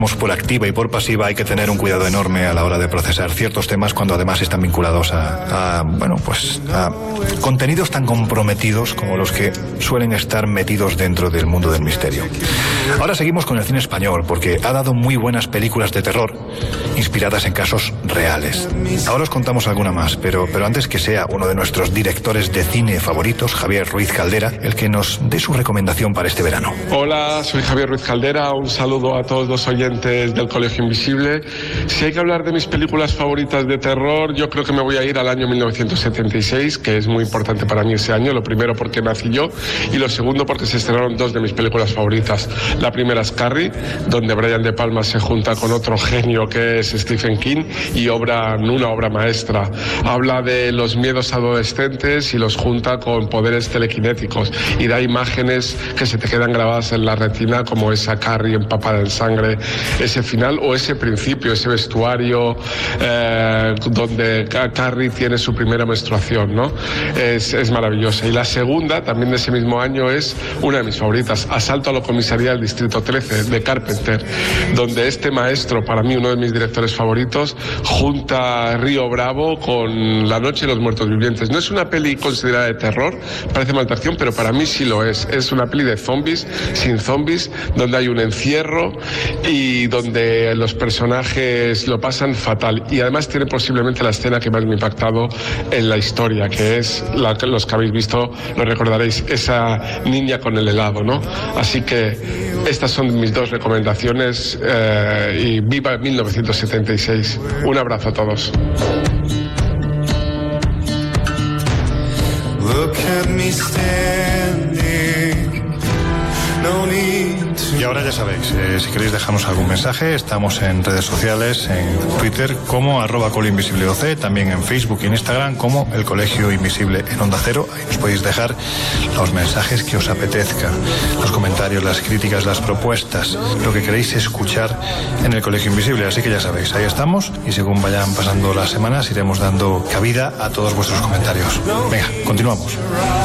Por activa y por pasiva hay que tener un cuidado enorme a la hora de procesar ciertos temas cuando además están vinculados a contenidos tan comprometidos como los que suelen estar metidos dentro del mundo del misterio. Ahora seguimos con el cine español porque ha dado muy buenas películas de terror inspiradas en casos reales. Ahora os contamos alguna más, pero antes que sea uno de nuestros directores de cine favoritos, Javier Ruiz Caldera, el que nos dé su recomendación para este verano. Hola, soy Javier Ruiz Caldera, un saludo a todos los oyentes del Colegio Invisible. Si hay que hablar de mis películas favoritas de terror, yo creo que me voy a ir al año 1976, que es muy importante para mí ese año. Lo primero porque nací yo y lo segundo porque se estrenaron dos de mis películas favoritas. La primera es Carrie, donde Brian De Palma se junta con otro genio que es Stephen King y obran una obra maestra. Habla de los miedos adolescentes y los junta con poderes telequinéticos y da imágenes que se te quedan grabadas en la retina, como esa Carrie empapada en sangre, ese final o ese principio, ese vestuario donde Carrie tiene su primera menstruación, ¿no? Es maravillosa. Y la segunda, también de ese mismo año, es una de mis favoritas, Asalto a la comisaría del Distrito 13, de Carpenter, donde este maestro, para mí uno de mis directores favoritos, junta Río Bravo con La noche de los muertos vivientes. No es una peli considerada de terror, parece mala acción, pero para mí sí lo es. Es una peli de zombies, sin zombies, donde hay un encierro y donde los personajes lo pasan fatal. Y además tiene posiblemente la escena que más me ha impactado en la historia, que es la que los que habéis visto lo recordaréis, esa niña con el helado, ¿no? Así que estas son mis dos recomendaciones y viva 1976. Un abrazo a todos. Look at me standing, no need. Y ahora ya sabéis, si queréis dejarnos algún mensaje, estamos en redes sociales, en Twitter como @colinvisibleoc, también en Facebook y en Instagram como El Colegio Invisible en Onda Cero. Ahí nos podéis dejar los mensajes que os apetezcan, los comentarios, las críticas, las propuestas, lo que queréis escuchar en El Colegio Invisible. Así que ya sabéis, ahí estamos y según vayan pasando las semanas iremos dando cabida a todos vuestros comentarios. Venga, continuamos.